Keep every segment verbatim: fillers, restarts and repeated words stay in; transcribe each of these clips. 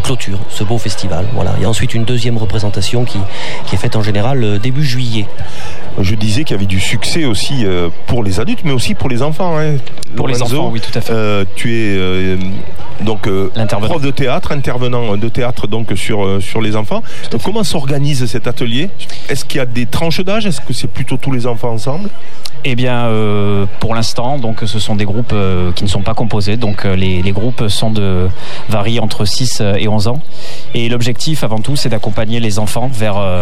clôture ce beau festival. Voilà. Il y a ensuite une deuxième représentation qui, qui est faite en général euh, début juillet. Je disais qu'il y avait du succès aussi euh, pour les adultes, mais aussi pour les enfants. Hein. Pour Lorenzo, les enfants, oui, tout à fait. Euh, tu es euh, donc euh, prof de théâtre, intervenant de théâtre donc sur euh, sur les enfants. Donc, comment s'organise cet atelier ? Est-ce qu'il y a des tranches d'âge ? Est-ce que c'est plutôt tous les enfants ensemble ? Eh bien, euh, pour l'instant, donc ce sont des groupes euh, qui ne sont pas composés. Donc euh, les, les groupes sont de varient entre six et onze ans. Et l'objectif, avant tout, c'est d'accompagner les enfants vers euh,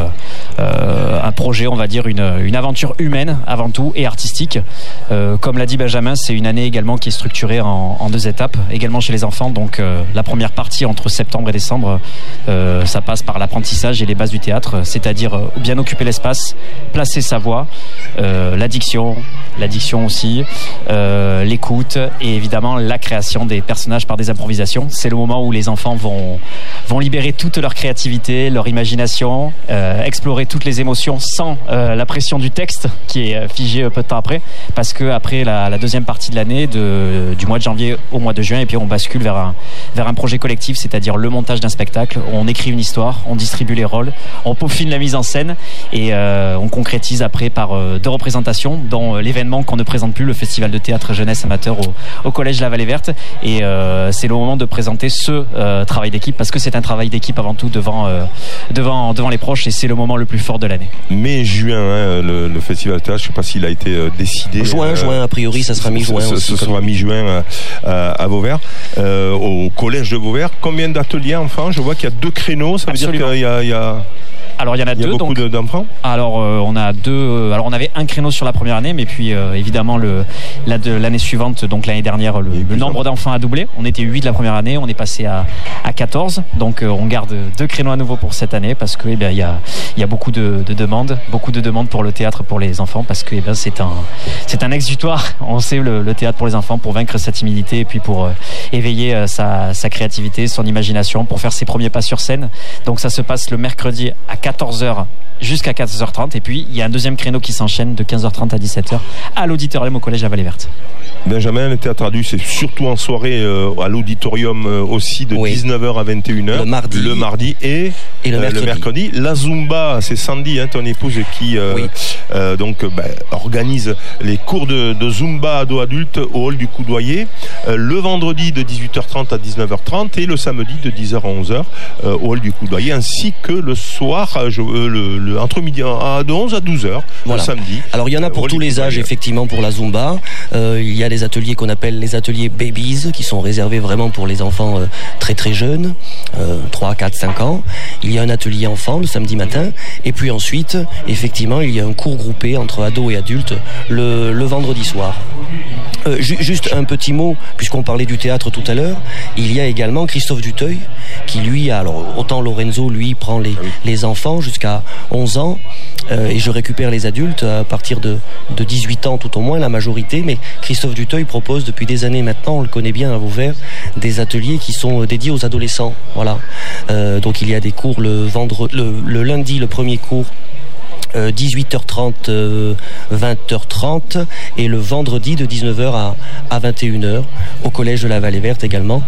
euh, un projet, on va dire une, une aventure humaine avant tout et artistique. Euh, comme l'a dit Benjamin, c'est une année également qui est structurée en, en deux étapes, également chez les enfants. Donc euh, la première partie entre septembre et décembre, euh, ça passe par l'apprentissage et les bases du théâtre, c'est-à-dire euh, bien occuper l'espace, placer sa voix, euh, l'addiction, l'addiction aussi, euh, l'écoute et évidemment la création des personnages par des improvisations. C'est le moment où les enfants vont, vont libérer toute leur créativité, leur imagination, euh, explorer toutes les émotions sans euh, la pression du texte qui est figé peu de temps après, parce que après la, la deuxième partie de l'année, de, du mois de janvier au mois de juin, et puis on bascule vers un, vers un projet collectif, c'est-à-dire le montage d'un spectacle. On écrit une histoire, on distribue les rôles, on peaufine la mise en scène et euh, on concrétise après par euh, deux représentations, dont l'événement qu'on ne présente plus, le festival de théâtre jeunesse amateur au, au collège La Vallée Verte. Et euh, c'est le moment de présenter ce euh, travail d'équipe, parce que c'est un travail d'équipe avant tout devant, euh, devant, devant les proches, et c'est le moment le plus fort de l'année. Mai, juin, hein, le, le festival de théâtre, je ne sais pas s'il a été euh, décidé. Juin, euh, juin, a priori, ça sera mi-juin. Ce, aussi, ce sera mi-juin à, à Vauvert, euh, au collège de Vauvert. Combien d'ateliers enfants ? Je vois qu'il y a deux créneaux, ça veut Absolument. dire qu'il y a... Il y a... Alors il y en a il y a deux. beaucoup donc, d'enfants. Alors euh, on a deux. Euh, alors on avait un créneau sur la première année, mais puis euh, évidemment le la de l'année suivante, donc l'année dernière, le, le nombre d'enfants a doublé. On était huit la première année, on est passé à à quatorze. Donc euh, on garde deux créneaux à nouveau pour cette année parce que eh bien il y a il y a beaucoup de, de demandes, beaucoup de demandes pour le théâtre pour les enfants, parce que eh bien c'est un c'est un exutoire. On sait le, le théâtre pour les enfants pour vaincre sa timidité et puis pour euh, éveiller euh, sa sa créativité, son imagination, pour faire ses premiers pas sur scène. Donc ça se passe le mercredi à quatorze heures jusqu'à quatorze heures trente, et puis il y a un deuxième créneau qui s'enchaîne de quinze heures trente à dix-sept heures à l'auditorium au collège La Vallée Verte. Benjamin, le théâtre adulte, c'est surtout en soirée euh, à l'auditorium euh, aussi de oui. dix-neuf heures à vingt et une heures. Le mardi. Le mardi et, et le, euh, mercredi. le mercredi. La Zumba, c'est Sandy, hein, ton épouse, qui euh, oui. euh, donc, bah, organise les cours de, de Zumba ado-adulte au hall du Coudoyer, euh, le vendredi de dix-huit heures trente à dix-neuf heures trente et le samedi de dix heures à onze heures euh, au hall du Coudoyer, ainsi que le soir, euh, je, euh, le, le, entre midi à, de onze à douze heures, voilà. Le samedi. Alors il y en a pour tous les âges, effectivement, pour la Zumba. Euh, il y a des ateliers qu'on appelle les ateliers babies, qui sont réservés vraiment pour les enfants euh, très très jeunes, euh, trois, quatre, cinq ans. Il y a un atelier enfant le samedi matin, et puis ensuite, effectivement, il y a un cours groupé entre ados et adultes le, le vendredi soir. Euh, ju- juste un petit mot, puisqu'on parlait du théâtre tout à l'heure, il y a également Christophe Duteuil, qui lui, alors autant Lorenzo, lui, prend les, les enfants jusqu'à onze ans, euh, et je récupère les adultes à partir de, de dix-huit ans tout au moins, la majorité, mais Christophe Duteuil propose depuis des années maintenant, on le connaît bien à Vauvert, des ateliers qui sont dédiés aux adolescents. Voilà. Euh, donc il y a des cours le, vendre, le, le lundi, le premier cours, Euh, dix-huit heures trente, euh, vingt heures trente, et le vendredi de dix-neuf heures à, à vingt et une heures au collège de la Vallée Verte également,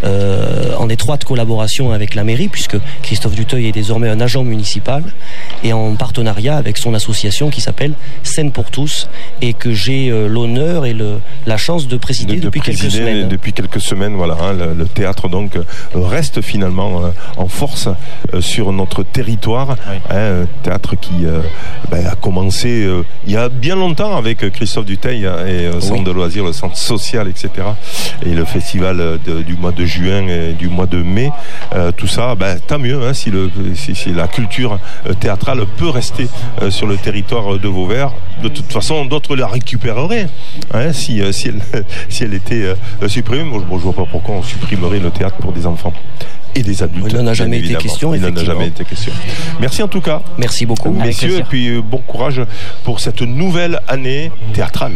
euh, en étroite collaboration avec la mairie, puisque Christophe Duteuil est désormais un agent municipal, et en partenariat avec son association qui s'appelle Scène pour tous, et que j'ai euh, l'honneur et le, la chance de présider de, de depuis présider quelques semaines. Depuis quelques semaines, voilà, hein, le, le théâtre donc reste finalement euh, en force euh, sur notre territoire, oui. hein, un théâtre qui euh, Ben, a commencé euh, il y a bien longtemps avec Christophe Duteuil hein, et le centre oui. de loisirs, le centre social, et cetera. Et le festival de, du mois de juin et du mois de mai, euh, tout ça, ben, tant mieux hein, si, le, si, si la culture théâtrale peut rester euh, sur le territoire de Vauvert. De toute façon, d'autres la récupéreraient hein, si, si, elle, si elle était euh, supprimée. Moi, je ne vois pas pourquoi on supprimerait le théâtre pour des enfants et des adultes. Il n'en a jamais été question. Il n'en a jamais été question. Merci en tout cas. Merci beaucoup. Messieurs, et puis euh, bon courage pour cette nouvelle année théâtrale.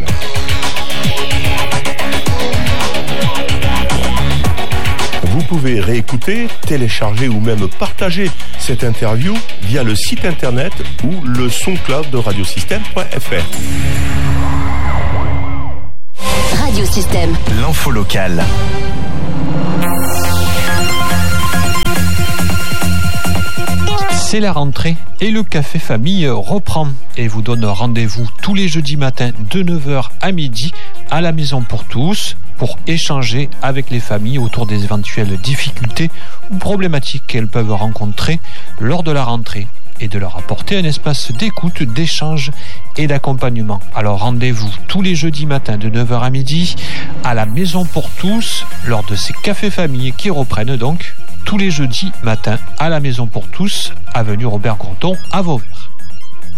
Vous pouvez réécouter, télécharger ou même partager cette interview via le site internet ou le SoundCloud de radiosystème point f r. Radiosystème. L'info locale. c'est la rentrée et le Café Famille reprend et vous donne rendez-vous tous les jeudis matins de neuf heures à midi à la Maison pour tous pour échanger avec les familles autour des éventuelles difficultés ou problématiques qu'elles peuvent rencontrer lors de la rentrée et de leur apporter un espace d'écoute, d'échange et d'accompagnement. Alors rendez-vous tous les jeudis matins de neuf heures à midi à la Maison pour tous lors de ces cafés familles qui reprennent donc tous les jeudis matins à la Maison pour tous, avenue Robert Gourdon à Vauvert.